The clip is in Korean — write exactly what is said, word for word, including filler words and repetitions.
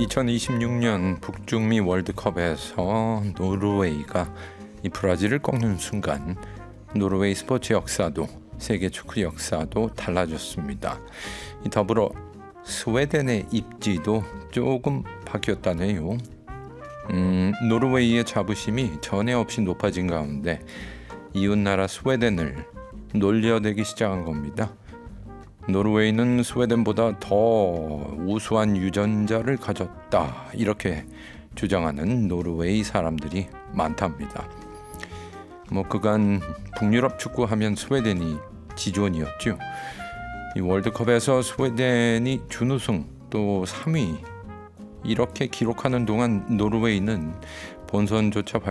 이천이십육 년 북중미 월드컵에서 노르웨이가 이 브라질을 꺾는 순간 노르웨이 스포츠 역사도 세계 축구 역사도 달라졌습니다. 더불어 스웨덴의 입지도 조금 바뀌었다네요. 음, 노르웨이의 자부심이 전에 없이 높아진 가운데 이웃나라 스웨덴을 놀려대기 시작한 겁니다. 노르웨이는 스웨덴보다 더 우수한 유전자를 가졌다, 이렇게 주장하는 노르웨이 사람들이 많답니다. 뭐 그간 북유럽 축구하면 스웨덴이 지존이었죠. 이 월드컵에서 스웨덴이 준우승 또 삼 위 이렇게 기록하는 동안 노르웨이는 본선조차